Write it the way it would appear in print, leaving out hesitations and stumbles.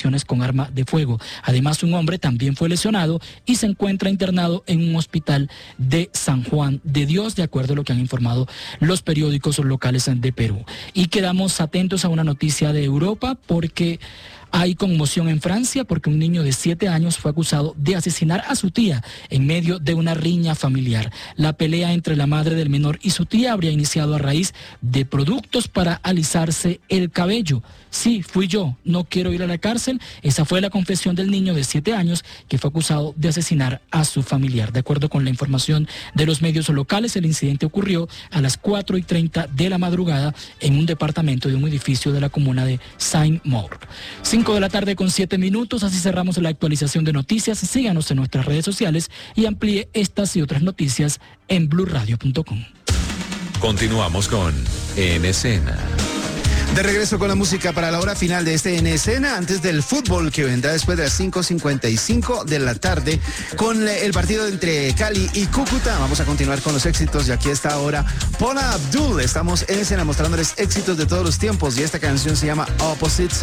agresiones con arma de fuego. Además, un hombre también fue lesionado y se encuentra internado en un hospital de San Juan de Dios, de acuerdo a lo que han informado los periódicos locales de Perú. Y quedamos atentos a una noticia de Europa porque hay conmoción en Francia porque un niño de 7 años fue acusado de asesinar a su tía en medio de una riña familiar. La pelea entre la madre del menor y su tía habría iniciado a raíz de productos para alisarse el cabello. Sí, fui yo, no quiero ir a la cárcel. Esa fue la confesión del niño de 7 años que fue acusado de asesinar a su familiar. De acuerdo con la información de los medios locales, el incidente ocurrió a las 4:30 de la madrugada en un departamento de un edificio de la comuna de Saint-Maur. 5 de la tarde con 7 minutos, así cerramos la actualización de noticias. Síganos en nuestras redes sociales y amplíe estas y otras noticias en blurradio.com. Continuamos con En Escena. De regreso con la música para la hora final de este En Escena, antes del fútbol que vendrá después de las 5:55 de la tarde con el partido entre Cali y Cúcuta. Vamos a continuar con los éxitos y aquí está ahora Paula Abdul. Estamos en Escena mostrándoles éxitos de todos los tiempos y esta canción se llama Opposites